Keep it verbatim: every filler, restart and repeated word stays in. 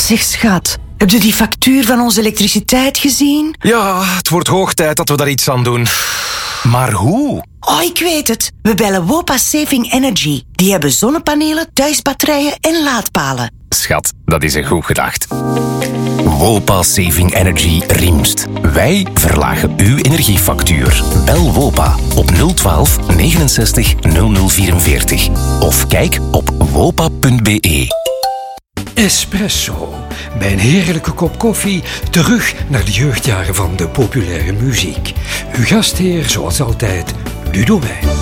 Zeg schat, heb je die factuur van onze elektriciteit gezien? Ja, het wordt hoog tijd dat we daar iets aan doen. Maar hoe? Oh, ik weet het. We bellen Wopa Saving Energy. Die hebben zonnepanelen, thuisbatterijen en laadpalen. Schat, dat is een goed gedacht. Wopa Saving Energy Riemst. Wij verlagen uw energiefactuur. Bel Wopa op nul twaalf negenenzestig nul nul vierenveertig of kijk op wopa punt b e. Espresso. Bij een heerlijke kop koffie terug naar de jeugdjaren van de populaire muziek. Uw gastheer, zoals altijd, Ludo Wijn.